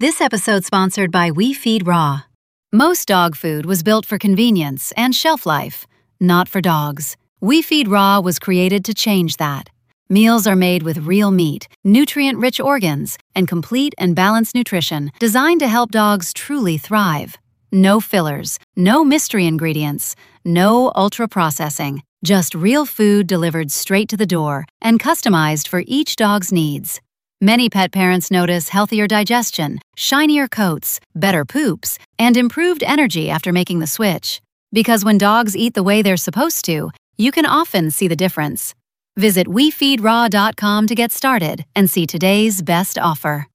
This episode sponsored by We Feed Raw. Most dog food was built for convenience and shelf life, not for dogs. We Feed Raw was created to change that. Meals are made with real meat, nutrient-rich organs, and complete and balanced nutrition designed to help dogs truly thrive. No fillers, no mystery ingredients, no ultra-processing. Just real food delivered straight to the door and customized for each dog's needs. Many pet parents notice healthier digestion, shinier coats, better poops, and improved energy after making the switch. Because when dogs eat the way they're supposed to, you can often see the difference. Visit WeFeedRaw.com to get started and see today's best offer.